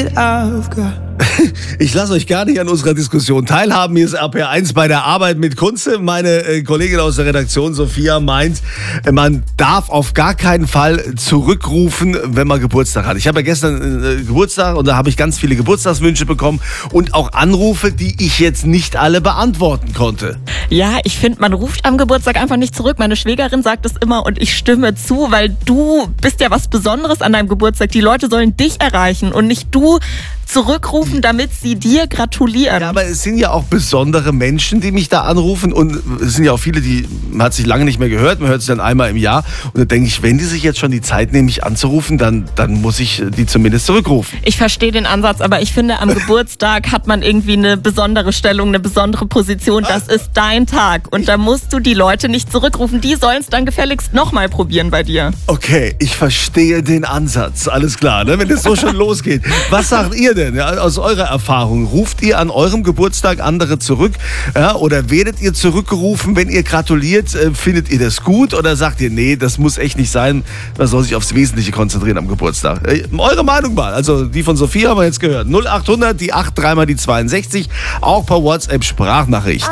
I've got. Ich lasse euch gar nicht an unserer Diskussion teilhaben. Hier ist RPR1 bei der Arbeit mit Kunze. Meine Kollegin aus der Redaktion, Sophia, meint, man darf auf gar keinen Fall zurückrufen, wenn man Geburtstag hat. Ich habe ja gestern Geburtstag und da habe ich ganz viele Geburtstagswünsche bekommen und auch Anrufe, die ich jetzt nicht alle beantworten konnte. Ja, ich finde, man ruft am Geburtstag einfach nicht zurück. Meine Schwägerin sagt es immer und ich stimme zu, weil du bist ja was Besonderes an deinem Geburtstag. Die Leute sollen dich erreichen und nicht du zurückrufen, damit sie dir gratulieren. Ja, aber es sind ja auch besondere Menschen, die mich da anrufen und es sind ja auch viele, man hat sich lange nicht mehr gehört, man hört sich dann einmal im Jahr und dann denke ich, wenn die sich jetzt schon die Zeit nehmen, mich anzurufen, dann muss ich die zumindest zurückrufen. Ich verstehe den Ansatz, aber ich finde, am Geburtstag hat man irgendwie eine besondere Stellung, eine besondere Position. Das ist dein Tag und da musst du die Leute nicht zurückrufen. Die sollen es dann gefälligst nochmal probieren bei dir. Okay, ich verstehe den Ansatz. Alles klar, ne? Wenn es so schon losgeht. Was sagt ihr denn aus eurer Erfahrung? Ruft ihr an eurem Geburtstag andere zurück? Ja, oder werdet ihr zurückgerufen, wenn ihr gratuliert? Findet ihr das gut oder sagt ihr, nee, das muss echt nicht sein, man soll sich aufs Wesentliche konzentrieren am Geburtstag? Eure Meinung mal, also die von Sophia haben wir jetzt gehört. 0800, die 8, 3 mal die 62, auch per WhatsApp Sprachnachricht.